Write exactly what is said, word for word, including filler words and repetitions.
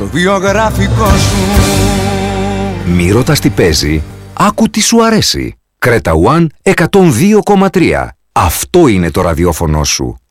το βιογραφικό σου. Μη ρωτάς τι παίζει, άκου τι σου αρέσει. Κρέτα One εκατόν δύο κόμμα τρία. Αυτό είναι το ραδιόφωνο σου.